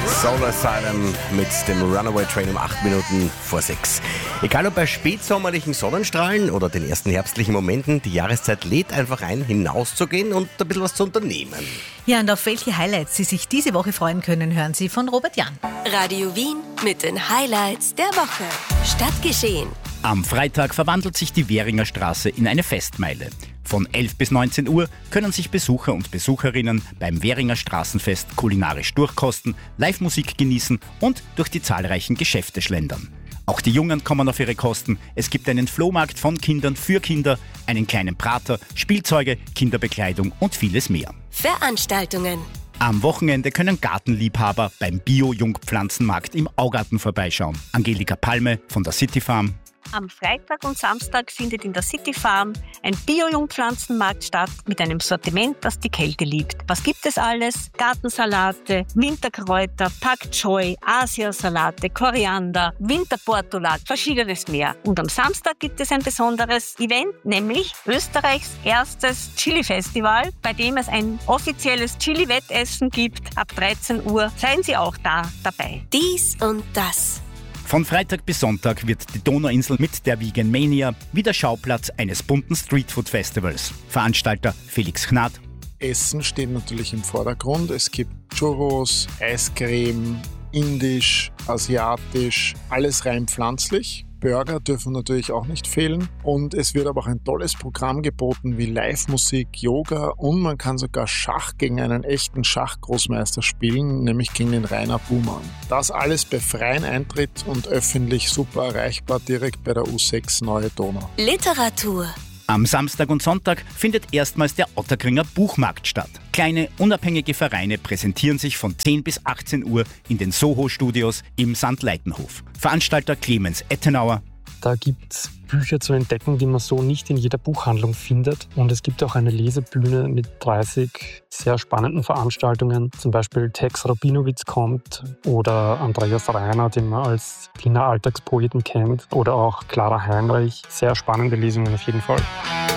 Soul Asylum mit dem Runaway Train um 8 Minuten vor 6. Egal ob bei spätsommerlichen Sonnenstrahlen oder den ersten herbstlichen Momenten, die Jahreszeit lädt einfach ein, hinauszugehen und ein bisschen was zu unternehmen. Ja, und auf welche Highlights Sie sich diese Woche freuen können, hören Sie von Robert Jan. Radio Wien mit den Highlights der Woche. Stadtgeschehen. Am Freitag verwandelt sich die Währinger Straße in eine Festmeile. Von 11 bis 19 Uhr können sich Besucher und Besucherinnen beim Währinger Straßenfest kulinarisch durchkosten, Live-Musik genießen und durch die zahlreichen Geschäfte schlendern. Auch die Jungen kommen auf ihre Kosten. Es gibt einen Flohmarkt von Kindern für Kinder, einen kleinen Prater, Spielzeuge, Kinderbekleidung und vieles mehr. Veranstaltungen. Am Wochenende können Gartenliebhaber beim Bio-Jungpflanzenmarkt im Augarten vorbeischauen. Angelika Palme von der City Farm. Am Freitag und Samstag findet in der City Farm ein Bio-Jungpflanzenmarkt statt mit einem Sortiment, das die Kälte liebt. Was gibt es alles? Gartensalate, Winterkräuter, Pak Choi, Asiasalate, Koriander, Winterportulak, verschiedenes mehr. Und am Samstag gibt es ein besonderes Event, nämlich Österreichs erstes Chili-Festival, bei dem es ein offizielles Chili-Wettessen gibt. Ab 13 Uhr seien Sie auch da dabei. Dies und das. Von Freitag bis Sonntag wird die Donauinsel mit der Vegan Mania wieder Schauplatz eines bunten Streetfood-Festivals. Veranstalter Felix Gnad. Essen steht natürlich im Vordergrund. Es gibt Churros, Eiscreme, indisch, asiatisch, alles rein pflanzlich. Burger dürfen natürlich auch nicht fehlen. Und es wird aber auch ein tolles Programm geboten wie Live-Musik, Yoga und man kann sogar Schach gegen einen echten Schachgroßmeister spielen, nämlich gegen den Rainer Buhmann. Das alles bei freiem Eintritt und öffentlich super erreichbar direkt bei der U6 Neue Donau. Literatur. Am Samstag und Sonntag findet erstmals der Ottakringer Buchmarkt statt. Kleine, unabhängige Vereine präsentieren sich von 10 bis 18 Uhr in den Soho-Studios im St. Leitenhof. Veranstalter Clemens Ettenauer. Da gibt es Bücher zu entdecken, die man so nicht in jeder Buchhandlung findet. Und es gibt auch eine Lesebühne mit 30 sehr spannenden Veranstaltungen. Zum Beispiel Tex Rabinowitz kommt oder Andreas Reiner, den man als Wiener Alltagspoeten kennt. Oder auch Clara Heinrich. Sehr spannende Lesungen auf jeden Fall.